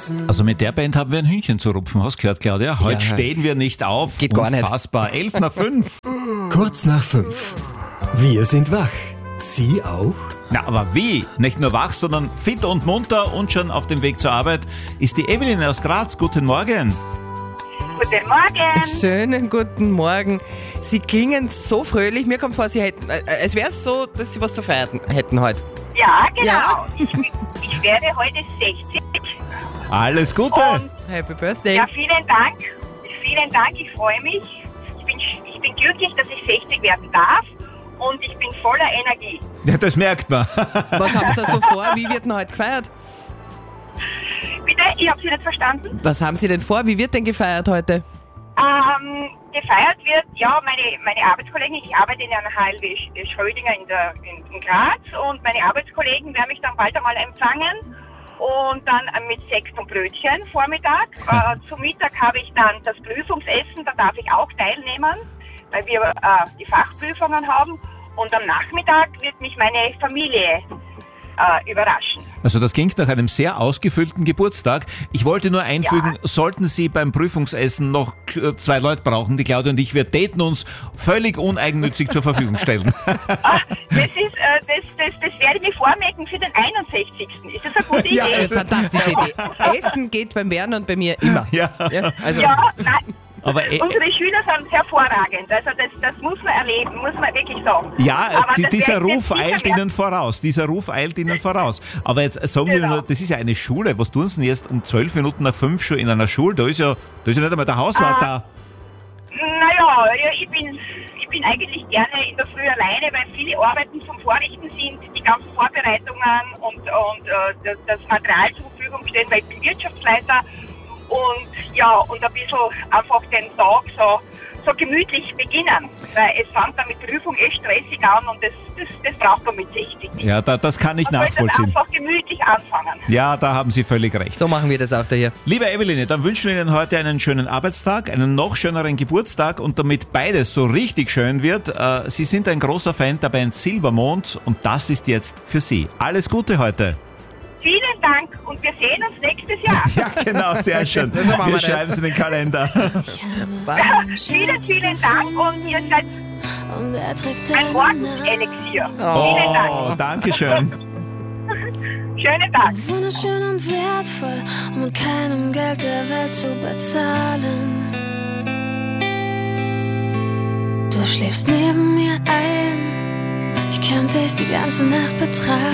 Also mit der Band haben wir ein Hühnchen zu rupfen. Hast du gehört, Claudia? Heute Ja. stehen wir nicht auf. Geht gar nicht. Unfassbar. 5:11. Kurz nach 5. Wir sind wach. Sie auch? Na, aber wie? Nicht nur wach, sondern fit und munter und schon auf dem Weg zur Arbeit ist die Evelyn aus Graz. Guten Morgen. Guten Morgen. Schönen guten Morgen. Sie klingen so fröhlich. Mir kommt vor, Sie hätten, es wäre so, dass Sie was zu feiern hätten heute. Ja, genau. Ja. Ich werde heute 60. Alles Gute. Und Happy Birthday. ja, vielen Dank. Vielen Dank, ich freue mich. Ich bin glücklich, dass ich 60 werden darf. Und ich bin voller Energie. Ja, das merkt man. Was haben Sie da so vor? Wie wird denn heute gefeiert? Bitte, ich habe Sie nicht verstanden. Was haben Sie denn vor? Wie wird denn gefeiert heute? Gefeiert wird, ja, meine Arbeitskollegen, ich arbeite in einer HLW Schrödinger in Graz und meine Arbeitskollegen werden mich dann bald einmal empfangen und dann mit Sekt und Brötchen Vormittag. Zum Mittag habe ich dann das Prüfungsessen, da darf ich auch teilnehmen, weil wir die Fachprüfungen haben und am Nachmittag wird mich meine Familie überraschen. Also das klingt nach einem sehr ausgefüllten Geburtstag. Ich wollte nur einfügen, sollten Sie beim Prüfungsessen noch 2 Leute brauchen, die Claudia und ich, wir täten uns völlig uneigennützig zur Verfügung stellen. Das werde ich mir vormerken für den 61. Ist das eine gute Idee? Ja, fantastische Idee. Essen geht beim Werner und bei mir immer. Ja. Also, Ja, nein. Aber Unsere Schüler sind hervorragend. Also das muss man erleben, muss man wirklich sagen. ja, Aber das dieser werde ich Ruf jetzt sicher eilt Ihnen voraus. Dieser Ruf eilt Ihnen voraus. Aber jetzt sagen wir Genau. nur, das ist ja eine Schule. Was tun Sie denn jetzt um 12 Minuten nach 5 schon in einer Schule? Da ist ja nicht einmal der Hauswart da. Naja, ich bin eigentlich gerne in der Früh alleine, weil viele Arbeiten zum Vorrichten sind, die ganzen Vorbereitungen und das Material zur Verfügung stehen, weil ich bin Wirtschaftsleiter. Und ja, und ein bisschen einfach den Tag so gemütlich beginnen. Weil es fängt dann mit Prüfung stressig an und das braucht man mit 60 nicht. Ja, das kann ich Man sollte nachvollziehen. einfach gemütlich anfangen. Ja, da haben Sie völlig recht. so machen wir das auch da hier. Liebe Eveline, dann wünschen wir Ihnen heute einen schönen Arbeitstag, einen noch schöneren Geburtstag und damit beides so richtig schön wird. Sie sind ein großer Fan der Band Silbermond und das ist jetzt für Sie. Alles Gute heute. Vielen Dank und wir sehen uns nächstes Jahr. Ja, genau, sehr schön. So machen wir Wir das. schreiben es in den Kalender. Vielen Dank und ihr seid ein Morgenelixier. Vielen Dank. Oh, danke schön. Schönen Tag. Wunderschön und wertvoll, um mit keinem Geld der Welt zu bezahlen. Du schläfst neben mir ein, ich könnte dich die ganze Nacht betragen.